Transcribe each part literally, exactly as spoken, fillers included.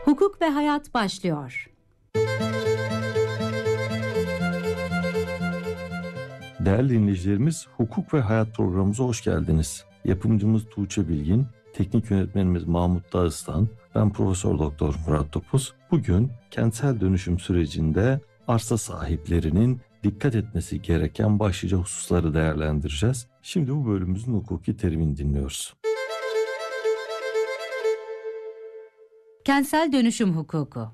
Hukuk ve Hayat başlıyor. Değerli dinleyicilerimiz, Hukuk ve Hayat programımıza hoş geldiniz. Yapımcımız Tuğçe Bilgin, teknik yönetmenimiz Mahmut Dağıstan, ben Profesör Doktor Murat Topuz. Bugün kentsel dönüşüm sürecinde arsa sahiplerinin dikkat etmesi gereken başlıca hususları değerlendireceğiz. Şimdi bu bölümümüzün hukuki terimini dinliyoruz. Kentsel dönüşüm hukuku.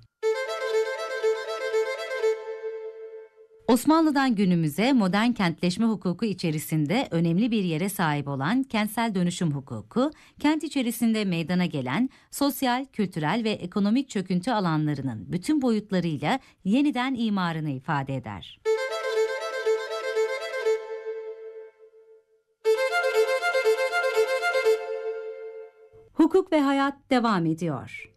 Osmanlı'dan günümüze modern kentleşme hukuku içerisinde önemli bir yere sahip olan kentsel dönüşüm hukuku, kent içerisinde meydana gelen sosyal, kültürel ve ekonomik çöküntü alanlarının bütün boyutlarıyla yeniden imarını ifade eder. Hukuk ve Hayat devam ediyor.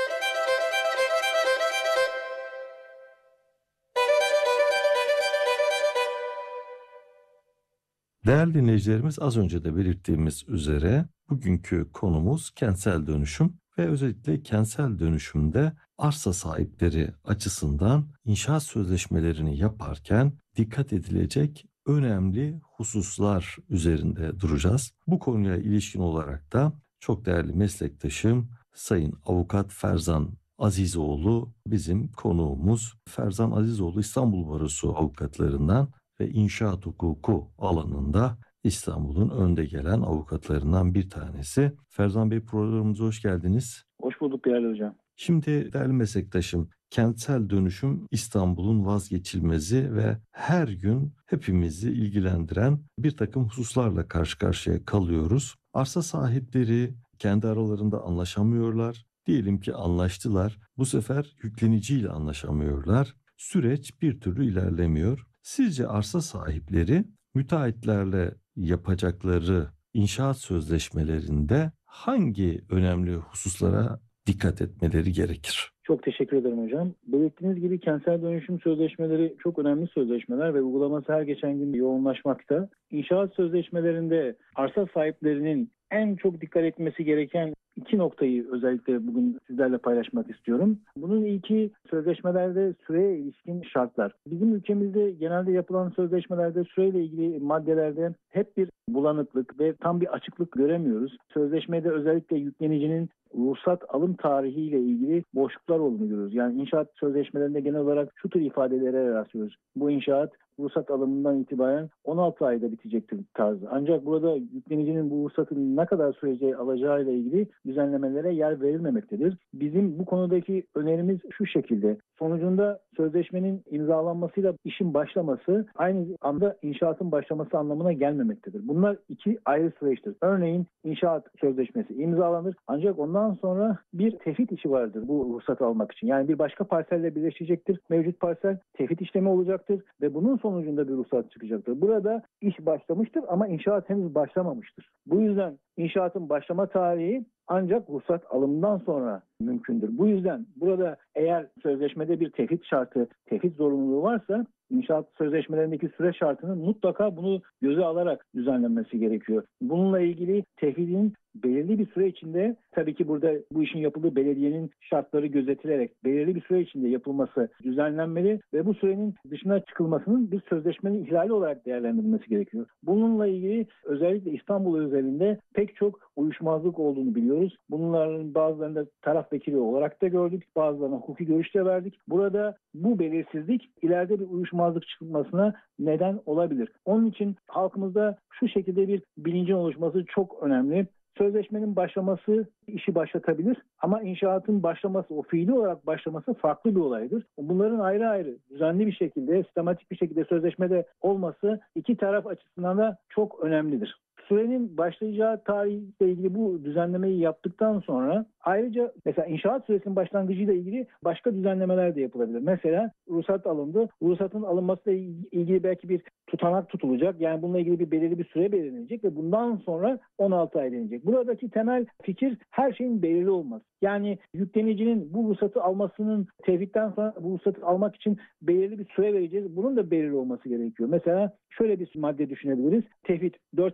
Değerli dinleyicilerimiz, az önce de belirttiğimiz üzere bugünkü konumuz kentsel dönüşüm ve özellikle kentsel dönüşümde arsa sahipleri açısından inşaat sözleşmelerini yaparken dikkat edilecek önemli hususlar üzerinde duracağız. Bu konuya ilişkin olarak da çok değerli meslektaşım Sayın Avukat Ferzan Azizoğlu bizim konuğumuz. Ferzan Azizoğlu İstanbul Barosu avukatlarından ve inşaat hukuku alanında İstanbul'un önde gelen avukatlarından bir tanesi. Ferzan Bey, programımıza hoş geldiniz. Hoş bulduk değerli hocam. Şimdi değerli meslektaşım, kentsel dönüşüm İstanbul'un vazgeçilmezi ve her gün hepimizi ilgilendiren bir takım hususlarla karşı karşıya kalıyoruz. Arsa sahipleri kendi aralarında anlaşamıyorlar. Diyelim ki anlaştılar. Bu sefer yükleniciyle anlaşamıyorlar. Süreç bir türlü ilerlemiyor. Sizce arsa sahipleri müteahhitlerle yapacakları inşaat sözleşmelerinde hangi önemli hususlara dikkat etmeleri gerekir? Çok teşekkür ederim hocam. Belirttiğiniz gibi kentsel dönüşüm sözleşmeleri çok önemli sözleşmeler ve uygulaması her geçen gün yoğunlaşmakta. İnşaat sözleşmelerinde arsa sahiplerinin en çok dikkat etmesi gereken iki noktayı özellikle bugün sizlerle paylaşmak istiyorum. Bunun ilki sözleşmelerde süreye ilişkin şartlar. Bizim ülkemizde genelde yapılan sözleşmelerde süreyle ilgili maddelerde hep bir bulanıklık ve tam bir açıklık göremiyoruz. Sözleşmede özellikle yüklenicinin ruhsat alım tarihiyle ilgili boşluklar olduğunu görüyoruz. Yani inşaat sözleşmelerinde genel olarak şu tür ifadelere rastlıyoruz. Bu inşaat ruhsat alımından itibaren on altı ayda bitecektir tarzı. Ancak burada yüklenicinin bu ruhsatı ne kadar sürece alacağıyla ilgili düzenlemelere yer verilmemektedir. Bizim bu konudaki önerimiz şu şekilde. Sonucunda sözleşmenin imzalanmasıyla işin başlaması aynı anda inşaatın başlaması anlamına gelmemektedir. Bunlar iki ayrı süreçtir. Örneğin inşaat sözleşmesi imzalanır ancak ondan sonra bir tefit işi vardır bu ruhsatı almak için. Yani bir başka parselle birleşecektir. Mevcut parsel tefit işlemi olacaktır ve bunun sonucunda bir ruhsat çıkacaktır. Burada iş başlamıştır ama inşaat henüz başlamamıştır. Bu yüzden inşaatın başlama tarihi ancak ruhsat alımından sonra mümkündür. Bu yüzden burada eğer sözleşmede bir tefit şartı, tefit zorunluluğu varsa inşaat sözleşmelerindeki süre şartının mutlaka bunu göze alarak düzenlenmesi gerekiyor. Bununla ilgili tefidin belirli bir süre içinde, tabii ki burada bu işin yapıldığı belediyenin şartları gözetilerek belirli bir süre içinde yapılması düzenlenmeli ve bu sürenin dışına çıkılmasının bir sözleşmenin ihlali olarak değerlendirilmesi gerekiyor. Bununla ilgili özellikle İstanbul özelinde pek çok uyuşmazlık olduğunu biliyoruz. Bunların bazılarında taraf vekili olarak da gördük, bazılarına hukuki görüş de verdik. Burada bu belirsizlik ileride bir uyuşmazlık çıkmasına neden olabilir. Onun için halkımızda şu şekilde bir bilincin oluşması çok önemli. Sözleşmenin başlaması işi başlatabilir ama inşaatın başlaması, o fiili olarak başlaması farklı bir olaydır. Bunların ayrı ayrı, düzenli bir şekilde, sistematik bir şekilde sözleşmede olması iki taraf açısından da çok önemlidir. Sürenin başlayacağı tarihle ilgili bu düzenlemeyi yaptıktan sonra ayrıca mesela inşaat süresinin başlangıcıyla ilgili başka düzenlemeler de yapılabilir. Mesela ruhsat alındı. Ruhsatın alınmasıyla ilgili belki bir tutanak tutulacak. Yani bununla ilgili bir belirli bir süre belirlenecek ve bundan sonra on altı ay denilecek. Buradaki temel fikir her şeyin belirli olması. Yani yüklenicinin bu ruhsatı almasının tevhidden sonra bu ruhsatı almak için belirli bir süre vereceğiz. Bunun da belirli olması gerekiyor. Mesela şöyle bir madde düşünebiliriz. Tevhid dört ay içinde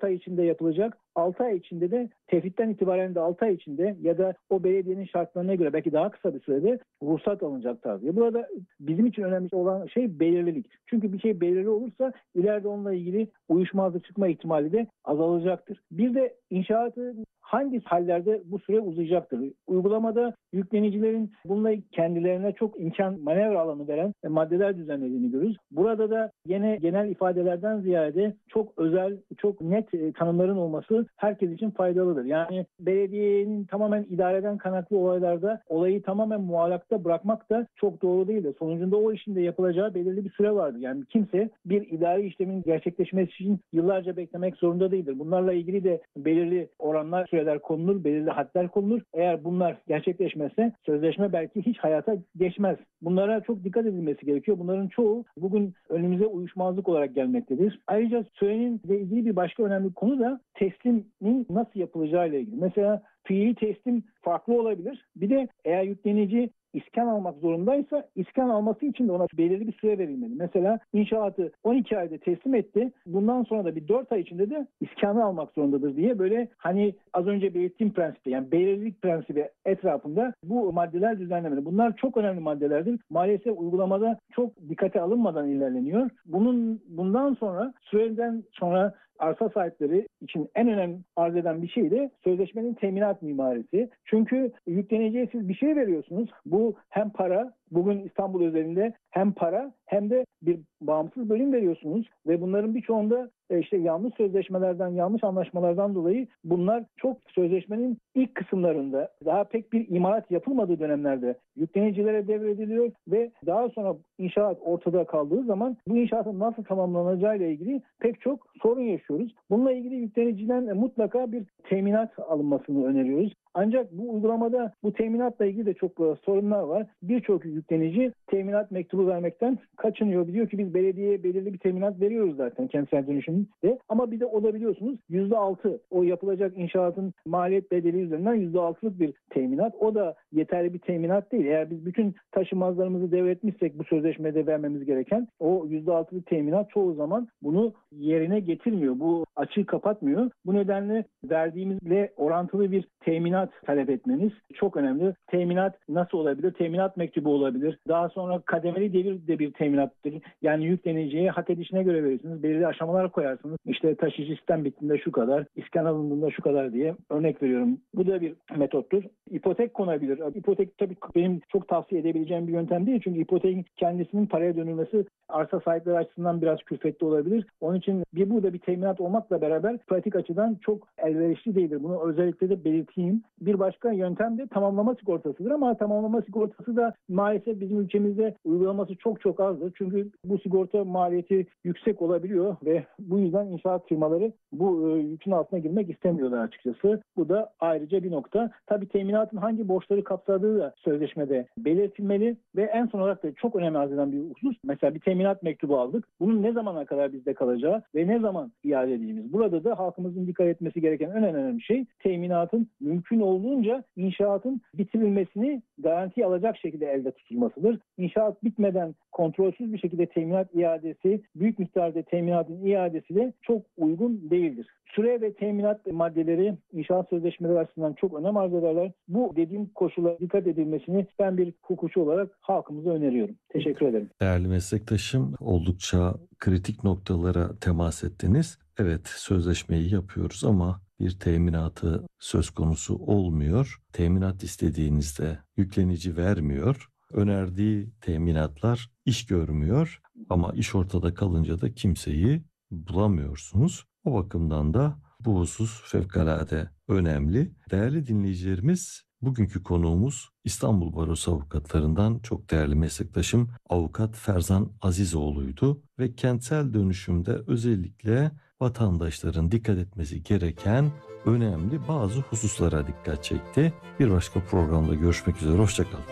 içinde yapılacak. altı ay içinde de tevhidden itibaren de altı ay içinde ya da o belediyenin şartlarına göre belki daha kısa bir sürede ruhsat alınacak tarzı. Burada bizim için önemli olan şey belirlilik. Çünkü bir şey belirli olursa ileride onunla ilgili uyuşmazlık çıkma ihtimali de azalacaktır. Bir de inşaatı hangi hallerde bu süre uzayacaktır? Uygulamada yüklenicilerin bununla kendilerine çok imkan, manevra alanı veren maddeler düzenlediğini görürüz. Burada da gene genel ifadelerden ziyade çok özel, çok net tanımların olması herkes için faydalıdır. Yani belediyenin tamamen idareden kaynaklı olaylarda olayı tamamen muallakta bırakmak da çok doğru değildir. Sonucunda o işin de yapılacağı belirli bir süre vardır. Yani kimse bir idari işlemin gerçekleşmesi için yıllarca beklemek zorunda değildir. Bunlarla ilgili de belirli oranlar, süreler konulur, belirli hadler konulur. Eğer bunlar gerçekleşmezse sözleşme belki hiç hayata geçmez. Bunlara çok dikkat edilmesi gerekiyor. Bunların çoğu bugün önümüze uyuşmazlık olarak gelmektedir. Ayrıca sürenin ile ilgili bir başka önemli konu da teslimin nasıl yapılacağı ile ilgili. Mesela fiili teslim farklı olabilir. Bir de eğer yüklenici iskan almak zorundaysa iskan alması için de ona belirli bir süre verilmeli. Mesela inşaatı on iki ayda teslim etti. Bundan sonra da bir dört ay içinde de iskanı almak zorundadır diye böyle hani az önce belirttiğim prensipte yani belirlilik prensibi etrafında bu maddeler düzenlemeli. Bunlar çok önemli maddelerdir. Maalesef uygulamada çok dikkate alınmadan ilerleniyor. Bunun bundan sonra süreden sonra arsa sahipleri için en önemli arz eden bir şey de sözleşmenin teminat mimarisi. Çünkü yükleniciye siz bir şey veriyorsunuz. Bu hem para, bugün İstanbul özelinde hem para hem de bir bağımsız bölüm veriyorsunuz ve bunların birçoğunda işte yanlış sözleşmelerden, yanlış anlaşmalardan dolayı bunlar çok sözleşmenin ilk kısımlarında daha pek bir imalat yapılmadığı dönemlerde yüklenicilere devrediliyor ve daha sonra inşaat ortada kaldığı zaman bu inşaatın nasıl tamamlanacağı ile ilgili pek çok sorun yaşıyoruz. Bununla ilgili yükleniciden mutlaka bir teminat alınmasını öneriyoruz. Ancak bu uygulamada bu teminatla ilgili de çok sorunlar var. Birçok yüklenici teminat mektubu vermekten kaçınıyor. Diyor ki biz belediyeye belirli bir teminat veriyoruz zaten kentsel dönüşümde. Ama bir de o da biliyorsunuz yüzde altı o yapılacak inşaatın maliyet bedeli üzerinden yüzde altılık bir teminat. O da yeterli bir teminat değil. Eğer biz bütün taşınmazlarımızı devretmişsek bu sözleşmede vermemiz gereken o yüzde altılık teminat çoğu zaman bunu yerine getirmiyor. Bu açığı kapatmıyor. Bu nedenle verdiğimizle orantılı bir teminat talep etmeniz çok önemli. Teminat nasıl olabilir? Teminat mektubu olabilir. Daha sonra kademeli devir de bir teminattır. Yani yükleniciye hak edişine göre verirsiniz. Belirli aşamalar koyarsınız. İşte taşıyıcı sistem bittiğinde şu kadar, iskan alındığında şu kadar diye örnek veriyorum. Bu da bir metottur. İpotek konabilir. İpotek tabii benim çok tavsiye edebileceğim bir yöntem değil. Çünkü ipotekin kendisinin paraya dönülmesi arsa sahipleri açısından biraz külfetli olabilir. Onun için bir burada bir teminat olmakla beraber pratik açıdan çok elverişli değildir. Bunu özellikle de belirteyim. Bir başka yöntem de tamamlama sigortasıdır ama tamamlama sigortası da maalesef bizim ülkemizde uygulaması çok çok azdır. Çünkü bu sigorta maliyeti yüksek olabiliyor ve bu yüzden inşaat firmaları bu e, yükün altına girmek istemiyorlar açıkçası. Bu da ayrıca bir nokta. Tabii teminatın hangi borçları kapsadığı da sözleşmede belirtilmeli ve en son olarak da çok önemli arz eden bir husus. Mesela bir teminat mektubu aldık. Bunun ne zamana kadar bizde kalacağı ve ne zaman iade edeceğimiz. Burada da halkımızın dikkat etmesi gereken en önemli şey teminatın mümkün olduğunca inşaatın bitirilmesini garanti alacak şekilde elde tutulmasıdır. İnşaat bitmeden kontrolsüz bir şekilde teminat iadesi, büyük miktarda teminatın iadesi de çok uygun değildir. Süre ve teminat maddeleri inşaat sözleşmeleri açısından çok önem arz ederler. Bu dediğim koşula dikkat edilmesini ben bir hukukçu olarak halkımıza öneriyorum. Teşekkür ederim. Değerli meslektaşım, oldukça kritik noktalara temas ettiniz. Evet, sözleşmeyi yapıyoruz ama bir teminatı söz konusu olmuyor. Teminat istediğinizde yüklenici vermiyor. Önerdiği teminatlar iş görmüyor ama iş ortada kalınca da kimseyi bulamıyorsunuz. O bakımdan da bu husus fevkalade önemli. Değerli dinleyicilerimiz, bugünkü konuğumuz İstanbul Barosu avukatlarından çok değerli meslektaşım avukat Ferzan Azizoğlu'ydu ve kentsel dönüşümde özellikle vatandaşların dikkat etmesi gereken önemli bazı hususlara dikkat çekti. Bir başka programda görüşmek üzere, hoşçakalın.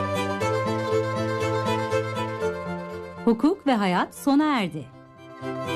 Hukuk ve hayat sona erdi.